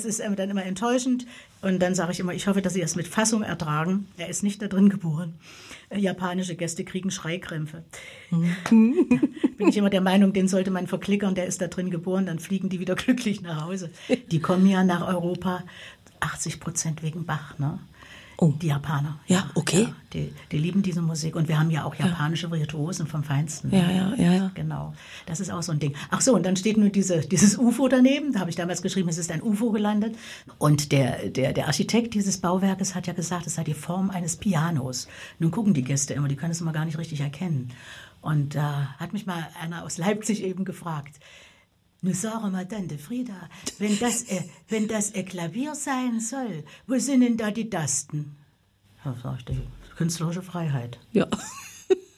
das ist dann immer enttäuschend. Und dann sage ich immer, ich hoffe, dass Sie das mit Fassung ertragen. Er ist nicht da drin geboren. Japanische Gäste kriegen Schreikrämpfe. Bin ich immer der Meinung, den sollte man verklickern, der ist da drin geboren, dann fliegen die wieder glücklich nach Hause. Die kommen ja nach Europa 80% wegen Bach, ne? Oh. Die Japaner. Ja, okay. Ja, die lieben diese Musik. Und wir haben ja auch japanische Virtuosen vom Feinsten. Ja. Genau. Das ist auch so ein Ding. Ach so, und dann steht nur dieses UFO daneben. Da habe ich damals geschrieben, es ist ein UFO gelandet. Und der Architekt dieses Bauwerkes hat ja gesagt, es sei die Form eines Pianos. Nun gucken die Gäste immer, die können es immer gar nicht richtig erkennen. Und da hat mich mal einer aus Leipzig eben gefragt, nun sag mal, Tante Frieda, wenn das ein Klavier sein soll, wo sind denn da die Tasten? Da sag ich, die künstlerische Freiheit. Ja.